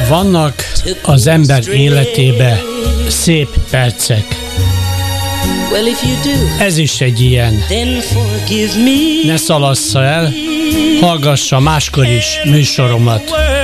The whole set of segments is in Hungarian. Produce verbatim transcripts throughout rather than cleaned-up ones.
Vannak az ember életébe szép percek. Ez is egy ilyen. Ne szalassza el, hallgassa máskor is műsoromat.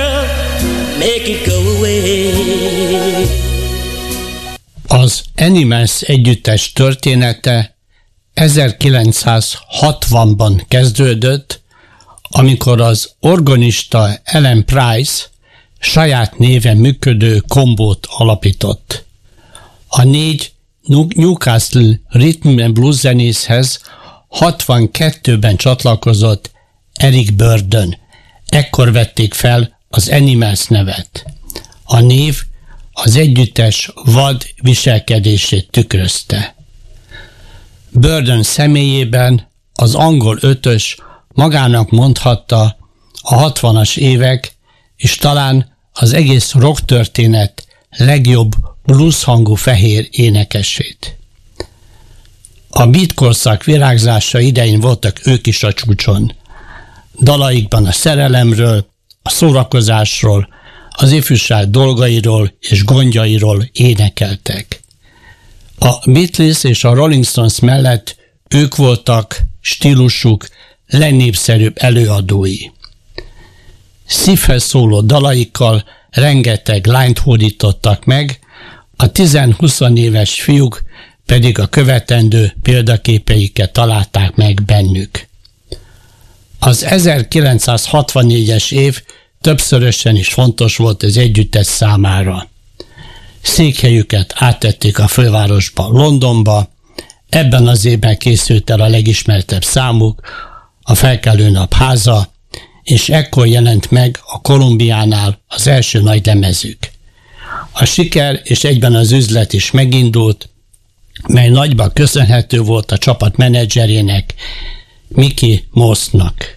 Az Animals együttes története ezerkilencszázhatvanban kezdődött, amikor az organista Alan Price saját néven működő kombót alapított. A négy Newcastle Rhythm and Blues zenészhez hatvankettőben csatlakozott Eric Burdon. Ekkor vették fel az Animals nevet. A név az együttes vad viselkedését tükrözte. Burdon személyében az angol ötös magának mondhatta a hatvanas évek és talán az egész rock történet legjobb blues hangú fehér énekesét. A beat korszak virágzása idején voltak ők is a csúcson. Dalaikban a szerelemről, a szórakozásról, az ifjúság dolgairól és gondjairól énekeltek. A Beatles és a Rolling Stones mellett ők voltak stílusuk legnépszerűbb előadói. Szívhez szóló dalaikkal rengeteg lányt hódítottak meg, a tíz-húsz éves fiúk pedig a követendő példaképeiket találták meg bennük. Az ezerkilencszázhatvannégyes év többszörösen is fontos volt az együttes számára. Székhelyüket áttették a fővárosba, Londonba, ebben az évben készült el a legismertebb számuk, a Felkelő nap háza, és ekkor jelent meg a Kolumbiánál az első nagy lemezük. A siker és egyben az üzlet is megindult, mely nagyban köszönhető volt a csapat menedzserének, Mickey Mossnak.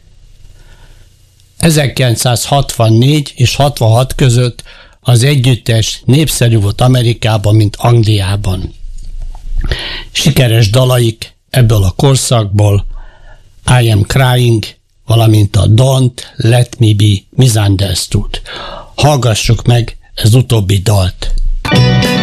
ezerkilencszázhatvannégy és hatvanhat között az együttes népszerű volt Amerikában, mint Angliában. Sikeres dalaik ebből a korszakból I Am Crying, valamint a Don't Let Me Be Misunderstood. Hallgassuk meg ez utóbbi dalt.